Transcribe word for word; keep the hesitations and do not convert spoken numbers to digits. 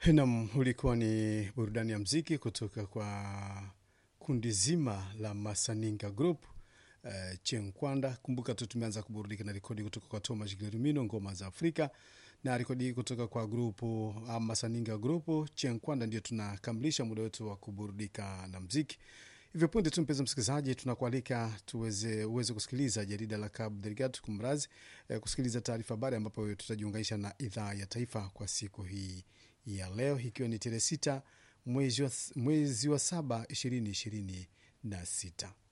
Nam, ulikuwa ni burudani ya mziki kutoka kwa kundi zima la Masaninga Group uh, Chenkwanda. Kumbuka tu tumeanza kuburudika na rekodi kutoka kwa Thomas Glerumino, ngoma za Afrika, na rekodi kutoka kwa grupu uh, Masaninga Group Chenkwanda. Ndio tunakamilisha muda wetu wa kuburudika na mziki. Hivyo punde tu, mpenzi msikilizaji, tunakualika tuweze uweze kusikiliza jarida la Cabo Delgado kumrazi, eh, kusikiliza taarifa habari, ambapo tutajiunganisha na idhaa ya taifa kwa siku hii ya leo, ikiwa ni tarehe sita mwezi wa, mwezi wa saba ishirini ishirini na sita.